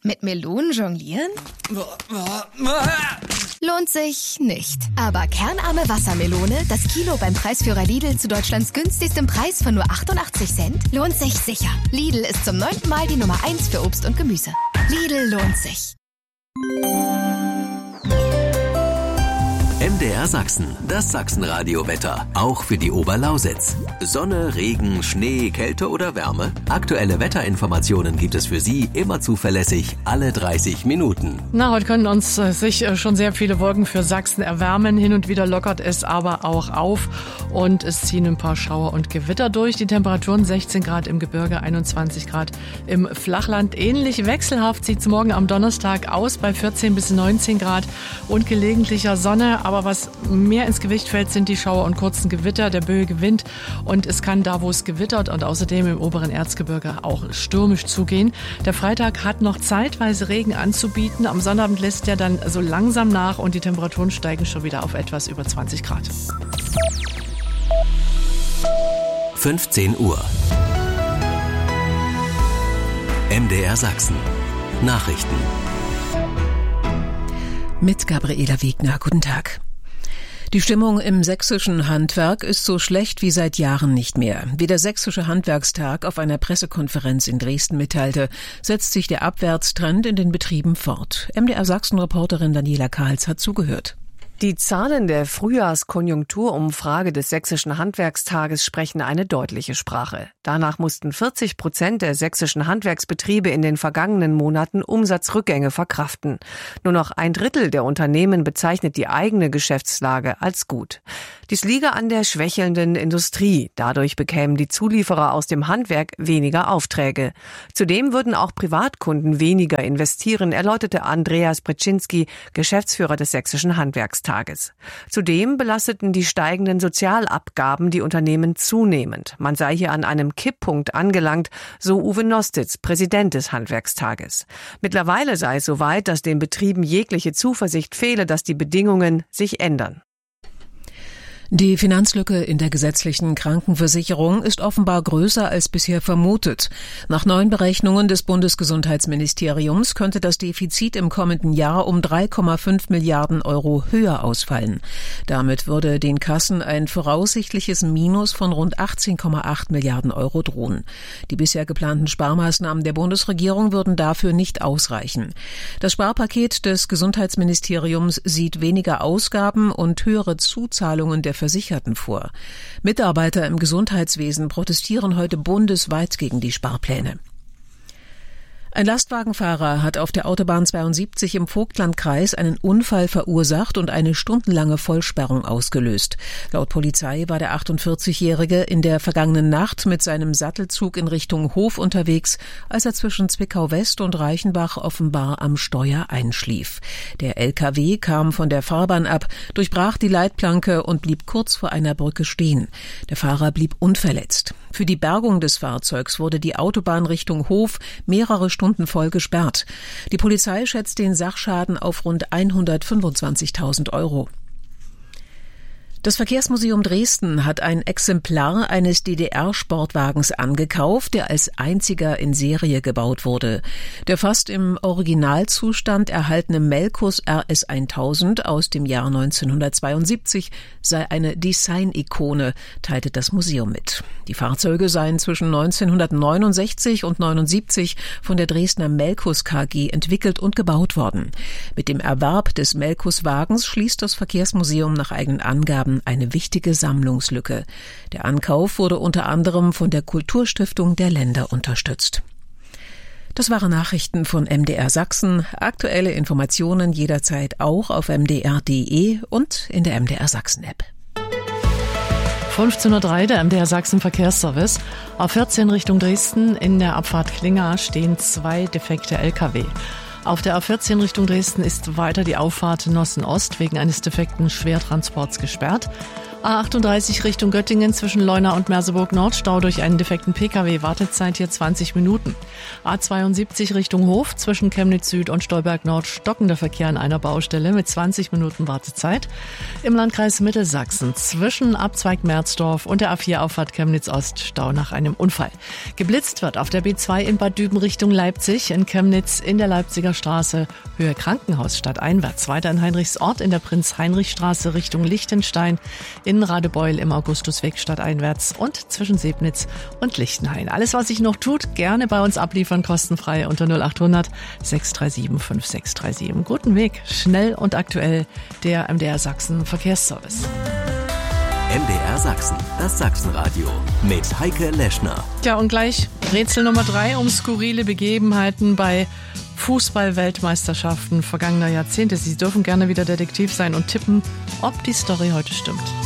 Mit Melonen jonglieren? Lohnt sich nicht. Aber kernarme Wassermelone, das Kilo beim Preisführer Lidl zu Deutschlands günstigstem Preis von nur 88 Cent, lohnt sich sicher. Lidl ist zum 9. Mal die Nummer 1 für Obst und Gemüse. Lidl lohnt sich. MDR Sachsen, das Sachsenradio-Wetter, auch für die Oberlausitz. Sonne, Regen, Schnee, Kälte oder Wärme? Aktuelle Wetterinformationen gibt es für Sie immer zuverlässig, alle 30 Minuten. Heute können uns sich schon sehr viele Wolken für Sachsen erwärmen. Hin und wieder lockert es aber auch auf und es ziehen ein paar Schauer und Gewitter durch. Die Temperaturen 16 Grad im Gebirge, 21 Grad im Flachland. Ähnlich wechselhaft sieht es morgen am Donnerstag aus bei 14 bis 19 Grad und gelegentlicher Sonne. Aber was mehr ins Gewicht fällt, sind die Schauer und kurzen Gewitter, der böige Wind. Und es kann da, wo es gewittert und außerdem im oberen Erzgebirge auch stürmisch zugehen. Der Freitag hat noch zeitweise Regen anzubieten. Am Sonnabend lässt er dann so langsam nach und die Temperaturen steigen schon wieder auf etwas über 20 Grad. 15 Uhr. MDR Sachsen. Nachrichten. Mit Gabriela Wegner. Guten Tag. Die Stimmung im sächsischen Handwerk ist so schlecht wie seit Jahren nicht mehr. Wie der Sächsische Handwerkstag auf einer Pressekonferenz in Dresden mitteilte, setzt sich der Abwärtstrend in den Betrieben fort. MDR Sachsen-Reporterin Daniela Kahls hat zugehört. Die Zahlen der Frühjahrskonjunkturumfrage des Sächsischen Handwerkstages sprechen eine deutliche Sprache. Danach mussten 40% der sächsischen Handwerksbetriebe in den vergangenen Monaten Umsatzrückgänge verkraften. Nur noch 1/3 der Unternehmen bezeichnet die eigene Geschäftslage als gut. Dies liege an der schwächelnden Industrie. Dadurch bekämen die Zulieferer aus dem Handwerk weniger Aufträge. Zudem würden auch Privatkunden weniger investieren, erläuterte Andreas Brzezinski, Geschäftsführer des Sächsischen Handwerkstages. Zudem belasteten die steigenden Sozialabgaben die Unternehmen zunehmend. Man sei hier an einem Kipppunkt angelangt, so Uwe Nostitz, Präsident des Handwerkstages. Mittlerweile sei es soweit, dass den Betrieben jegliche Zuversicht fehle, dass die Bedingungen sich ändern. Die Finanzlücke in der gesetzlichen Krankenversicherung ist offenbar größer als bisher vermutet. Nach neuen Berechnungen des Bundesgesundheitsministeriums könnte das Defizit im kommenden Jahr um 3,5 Milliarden Euro höher ausfallen. Damit würde den Kassen ein voraussichtliches Minus von rund 18,8 Milliarden Euro drohen. Die bisher geplanten Sparmaßnahmen der Bundesregierung würden dafür nicht ausreichen. Das Sparpaket des Gesundheitsministeriums sieht weniger Ausgaben und höhere Zuzahlungen der Versicherten vor. Mitarbeiter im Gesundheitswesen protestieren heute bundesweit gegen die Sparpläne. Ein Lastwagenfahrer hat auf der Autobahn 72 im Vogtlandkreis einen Unfall verursacht und eine stundenlange Vollsperrung ausgelöst. Laut Polizei war der 48-Jährige in der vergangenen Nacht mit seinem Sattelzug in Richtung Hof unterwegs, als er zwischen Zwickau-West und Reichenbach offenbar am Steuer einschlief. Der LKW kam von der Fahrbahn ab, durchbrach die Leitplanke und blieb kurz vor einer Brücke stehen. Der Fahrer blieb unverletzt. Für die Bergung des Fahrzeugs wurde die Autobahn Richtung Hof mehrere Stunden voll gesperrt. Die Polizei schätzt den Sachschaden auf rund 125.000 Euro. Das Verkehrsmuseum Dresden hat ein Exemplar eines DDR-Sportwagens angekauft, der als einziger in Serie gebaut wurde. Der fast im Originalzustand erhaltene Melkus RS 1000 aus dem Jahr 1972 sei eine Design-Ikone, teilte das Museum mit. Die Fahrzeuge seien zwischen 1969 und 1979 von der Dresdner Melkus KG entwickelt und gebaut worden. Mit dem Erwerb des Melkus-Wagens schließt das Verkehrsmuseum nach eigenen Angaben eine wichtige Sammlungslücke. Der Ankauf wurde unter anderem von der Kulturstiftung der Länder unterstützt. Das waren Nachrichten von MDR Sachsen. Aktuelle Informationen jederzeit auch auf mdr.de und in der MDR Sachsen App. 15:03 Uhr, der MDR Sachsen Verkehrsservice. Auf 14 Richtung Dresden in der Abfahrt Klinga stehen 2 defekte Lkw. Auf der A14 Richtung Dresden ist weiter die Auffahrt Nossen Ost wegen eines defekten Schwertransports gesperrt. A38 Richtung Göttingen zwischen Leuna und Merseburg Nord, Stau durch einen defekten Pkw, Wartezeit hier 20 Minuten. A72 Richtung Hof zwischen Chemnitz Süd und Stolberg Nord, stockender Verkehr an einer Baustelle mit 20 Minuten Wartezeit. Im Landkreis Mittelsachsen zwischen Abzweig Merzdorf und der A4-Auffahrt Chemnitz Ost, Stau nach einem Unfall. Geblitzt wird auf der B2 in Bad Düben Richtung Leipzig, in Chemnitz in der Leipziger Straße, Höhe Krankenhaus stadteinwärts. Weiter in Heinrichsort in der Prinz-Heinrich-Straße Richtung Lichtenstein, in Radebeul im Augustusweg stadteinwärts und zwischen Sebnitz und Lichtenhain. Alles, was sich noch tut, gerne bei uns abliefern, kostenfrei unter 0800 637 5637. Guten Weg, schnell und aktuell, der MDR Sachsen Verkehrsservice. MDR Sachsen, das Sachsenradio mit Heike Leschner. Ja, und gleich Rätsel Nummer 3 um skurrile Begebenheiten bei Fußball-Weltmeisterschaften vergangener Jahrzehnte. Sie dürfen gerne wieder Detektiv sein und tippen, ob die Story heute stimmt.